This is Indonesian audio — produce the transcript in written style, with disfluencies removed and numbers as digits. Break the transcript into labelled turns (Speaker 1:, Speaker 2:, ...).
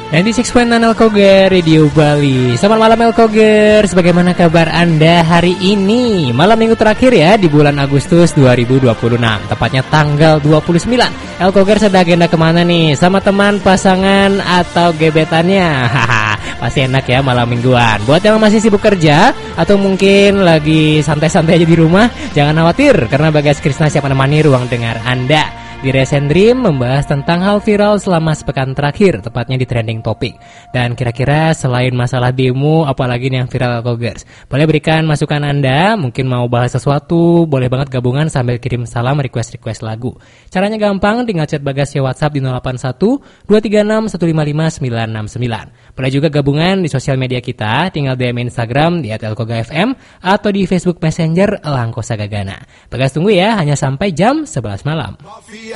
Speaker 1: 96.9 Elkoger Radio Bali. Selamat malam Elkogers, bagaimana kabar Anda hari ini? Malam minggu terakhir ya di bulan Agustus 2026, tepatnya tanggal 29. Elkogers ada agenda kemana nih? Sama teman, pasangan, atau gebetannya? Haha, pasti enak ya malam mingguan. Buat yang masih sibuk kerja atau mungkin lagi santai-santai aja di rumah, jangan khawatir karena Bagas Krisna siap menemani ruang dengar Anda. Di Res and Dream membahas tentang hal viral selama sepekan terakhir, tepatnya di trending topik. Dan kira-kira selain masalah demo, apalagi nih yang viral Elkogers? Boleh berikan masukan Anda, mungkin mau bahas sesuatu, boleh banget gabungan sambil kirim salam request lagu. Caranya gampang, tinggal chat Bagas ya WhatsApp di 081 236 155 969. Boleh juga gabungan di sosial media kita, tinggal DM Instagram di @elkogafm atau di Facebook Messenger Elangko Sagagana. Bagas tunggu ya, hanya sampai jam 11 malam.